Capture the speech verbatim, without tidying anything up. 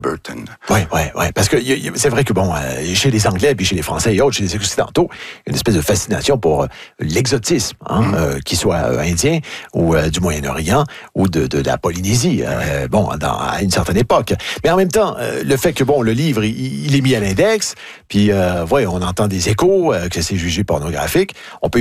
Burton. Oui, oui, oui. Parce que y a, y a, c'est vrai que, bon, euh, chez les Anglais, puis chez les Français et autres, chez les Occidentaux, il y a une espèce de fascination pour euh, l'exotisme, hein, mm. euh, qu'il soit euh, indien ou euh, du Moyen-Orient ou de, de la Polynésie, euh, ouais. bon, dans, à une certaine époque. Mais en même temps, euh, le fait que, bon, le livre, il, il est mis à l'index, puis, euh, ouais, on entend des échos, euh, que c'est jugé pornographique, on peut